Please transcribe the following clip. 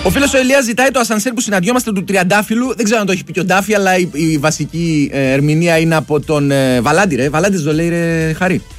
Ο φίλος ο Ηλίας ζητάει το ασανσέρ που συναντιόμαστε του Τριαντάφυλλου. Δεν ξέρω αν το έχει πει και ο Ντάφη, αλλά η βασική ερμηνεία είναι από τον Βαλάντη, ρε. Βαλάντης το λέει, ρε Χαρή.